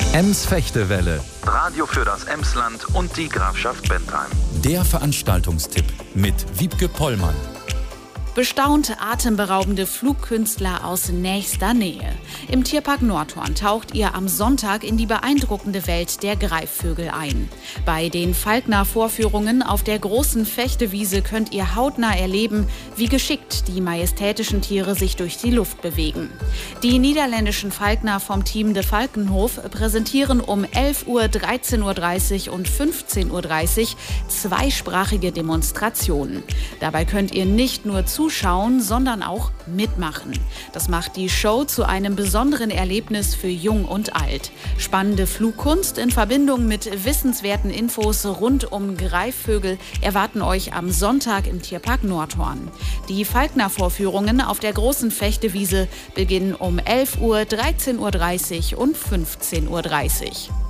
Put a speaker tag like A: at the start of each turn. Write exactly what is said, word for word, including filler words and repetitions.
A: Ems-Fechtewelle.
B: Radio für das Emsland und die Grafschaft Bentheim.
A: Der Veranstaltungstipp mit Wiebke Pollmann.
C: Bestaunt atemberaubende Flugkünstler aus nächster Nähe. Im Tierpark Nordhorn taucht ihr am Sonntag in die beeindruckende Welt der Greifvögel ein. Bei den Falkner-Vorführungen auf der großen Fechtewiese könnt ihr hautnah erleben, wie geschickt die majestätischen Tiere sich durch die Luft bewegen. Die niederländischen Falkner vom Team de Falkenhof präsentieren um elf Uhr, dreizehn Uhr dreißig und fünfzehn Uhr dreißig zweisprachige Demonstrationen. Dabei könnt ihr nicht nur zuschauen, sondern auch mitmachen. Das macht die Show zu einem besonderen Erlebnis für Jung und Alt. Spannende Flugkunst in Verbindung mit wissenswerten Infos rund um Greifvögel erwarten euch am Sonntag im Tierpark Nordhorn. Die Falkner-Vorführungen auf der großen Fechtewiese beginnen um elf Uhr, dreizehn Uhr dreißig und fünfzehn Uhr dreißig.